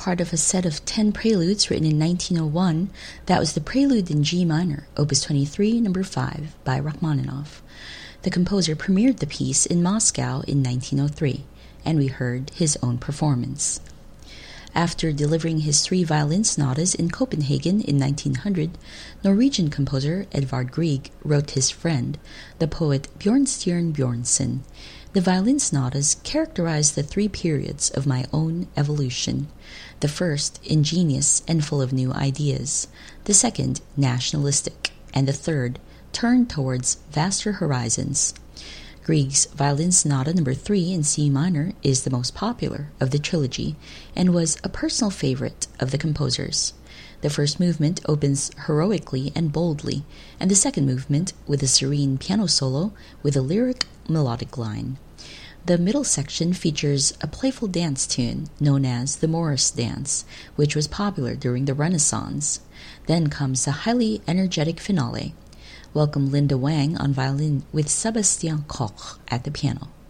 part of a set of 10 preludes written in 1901. That was the Prelude in G minor, Opus 23, number 5, by Rachmaninoff. The composer premiered the piece in Moscow in 1903, and we heard his own performance. After delivering his 3 violin sonatas in Copenhagen in 1900, Norwegian composer Edvard Grieg wrote his friend, the poet Bjørnstjerne Bjørnson. The violin sonatas characterize the 3 periods of my own evolution. The first, ingenious and full of new ideas. The second, nationalistic. And the third, turned towards vaster horizons. Grieg's Violin Sonata No. 3 in C minor is the most popular of the trilogy and was a personal favorite of the composer's. The first movement opens heroically and boldly, and the second movement with a serene piano solo with a lyric melodic line. The middle section features a playful dance tune known as the Morris Dance, which was popular during the Renaissance. Then comes a highly energetic finale. Welcome Linda Wang on violin with Sebastian Koch at the piano.